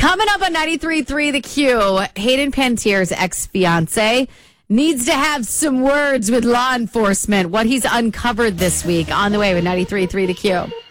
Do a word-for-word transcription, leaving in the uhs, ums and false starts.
Coming up on ninety-three point three The Q, Hayden Pantier's ex-fiance needs to have some words with law enforcement. What he's uncovered this week on the way with ninety-three point three The Q.